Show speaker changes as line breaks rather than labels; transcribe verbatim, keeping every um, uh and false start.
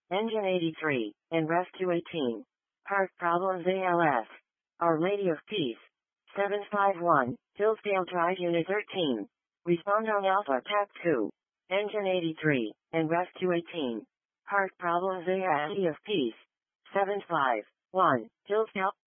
Engine eighty-three, and Ref two eighteen. Heart problems A L S. Our Lady of Peace. seven five one, Hillsdale Drive Unit thirteen. Respond on Alpha Tap two. Engine eighty-three, and Ref two eighteen. Heart problems A L S. Lady of Peace. seven five one, Hillsdale.